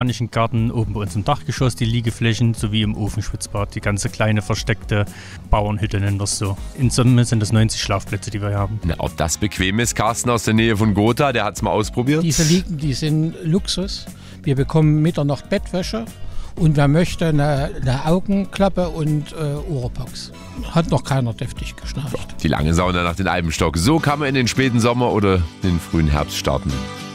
botanischen Garten, oben bei uns im Dachgeschoss die Liegeflächen sowie im Ofenschwitzbad, die ganze kleine versteckte Bauernhütte nennen wir es so. In Summe sind das 90 Schlafplätze, die wir hier haben. Na, ob das bequem ist, Carsten aus der Nähe von Gotha, der hat es mal ausprobiert. Diese Liegen, die sind Luxus. Wir bekommen Mitternacht Bettwäsche und wer möchte eine Augenklappe und Oropax. Hat noch keiner deftig geschnarcht. Die lange Sauna nach den Alpenstock. So kann man in den späten Sommer oder den frühen Herbst starten.